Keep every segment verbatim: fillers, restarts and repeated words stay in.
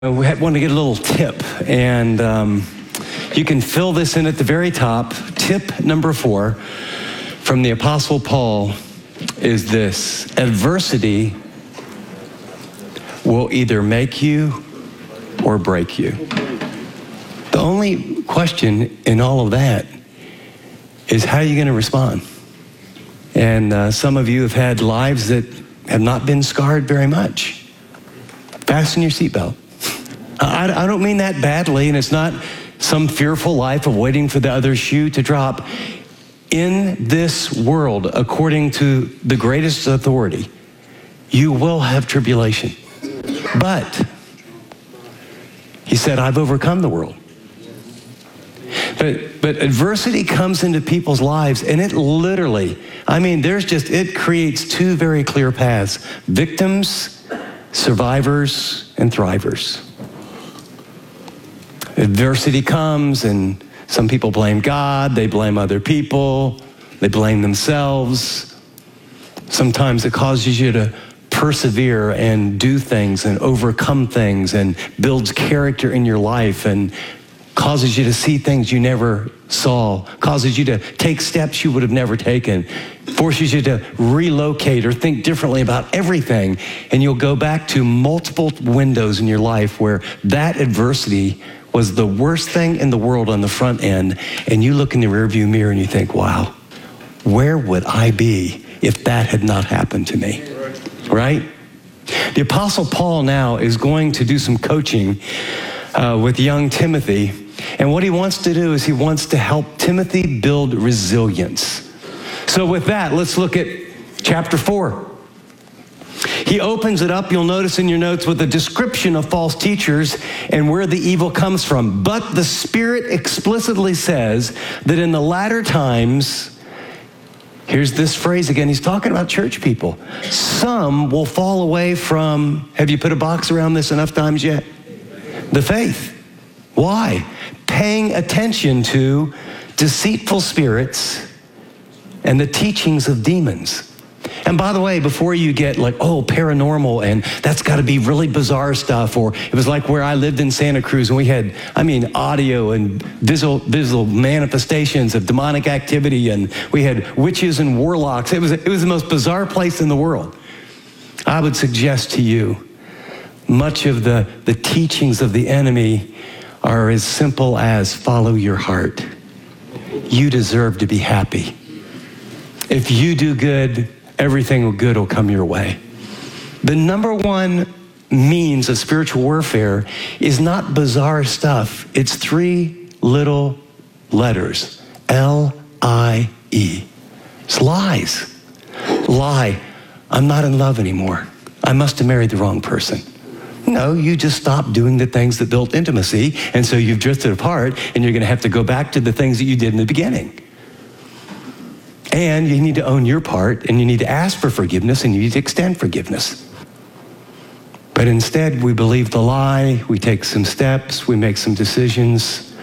We had, want to get a little tip, and um, you can fill this in at the very top. Tip number four from the Apostle Paul is this: adversity will either make you or break you. The only question in all of that is, how are you going to respond? And uh, some of you have had lives that have not been scarred very much. Fasten your seatbelt. I, I don't mean that badly, and it's not some fearful life of waiting for the other shoe to drop. In this world, according to the greatest authority, you will have tribulation. But he said, I've overcome the world. But, but adversity comes into people's lives, and it literally, I mean, there's just, it creates two very clear paths: victims, survivors, and thrivers. Adversity comes, and some people blame God, they blame other people, they blame themselves. Sometimes it causes you to persevere and do things and overcome things, and builds character in your life, and causes you to see things you never saw, causes you to take steps you would have never taken, forces you to relocate or think differently about everything. And you'll go back to multiple windows in your life where that adversity was the worst thing in the world on the front end, and you look in the rearview mirror and you think, wow, where would I be if that had not happened to me, right? The Apostle Paul now is going to do some coaching uh, with young Timothy, and what he wants to do is he wants to help Timothy build resilience. So with that, let's look at chapter four. He opens it up, you'll notice in your notes, with a description of false teachers and where the evil comes from. But the Spirit explicitly says that in the latter times, here's this phrase again, he's talking about church people, some will fall away from, have you put a box around this enough times yet? The faith. Why? Paying attention to deceitful spirits and the teachings of demons. And by the way, before you get like, oh, paranormal, and that's got to be really bizarre stuff, or it was like where I lived in Santa Cruz, and we had, I mean, audio and visual, visual manifestations of demonic activity, and we had witches and warlocks. It was, it was the most bizarre place in the world. I would suggest to you, much of the, the teachings of the enemy are as simple as follow your heart. You deserve to be happy. If you do good, everything good will come your way. The number one means of spiritual warfare is not bizarre stuff. It's three little letters, L I E. It's lies. Lie, I'm not in love anymore. I must have married the wrong person. No, you just stopped doing the things that built intimacy, and so you've drifted apart, and you're going to have to go back to the things that you did in the beginning. And you need to own your part, and you need to ask for forgiveness, and you need to extend forgiveness. But instead, we believe the lie, we take some steps, we make some decisions.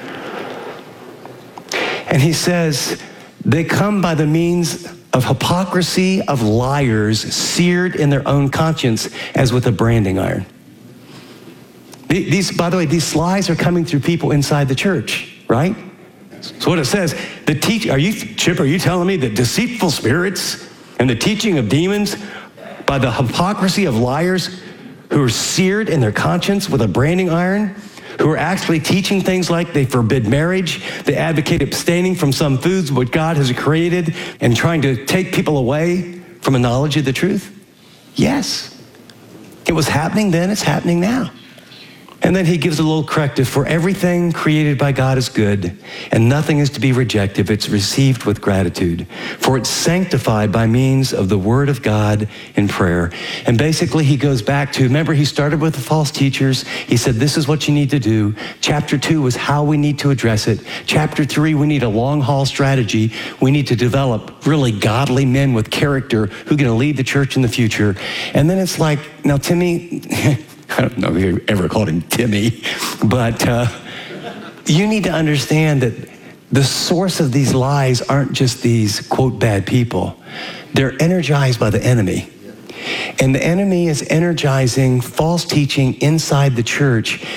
And he says, they come by the means of hypocrisy of liars, seared in their own conscience as with a branding iron. These, by the way, these lies are coming through people inside the church, right? So what it says, the teach, are you, Chip, are you telling me that deceitful spirits and the teaching of demons by the hypocrisy of liars who are seared in their conscience with a branding iron, who are actually teaching things like they forbid marriage, they advocate abstaining from some foods what God has created, and trying to take people away from a knowledge of the truth? Yes. It was happening then, it's happening now. And then he gives a little corrective. For everything created by God is good, and nothing is to be rejected if it's received with gratitude. For it's sanctified by means of the word of God in prayer. And basically he goes back to, remember he started with the false teachers. He said, this is what you need to do. Chapter two was how we need to address it. Chapter three, we need a long haul strategy. We need to develop really godly men with character who are going to lead the church in the future. And then it's like, now Timmy, I don't know if you ever called him Timmy, but uh, you need to understand that the source of these lies aren't just these, quote, bad people. They're energized by the enemy. And the enemy is energizing false teaching inside the church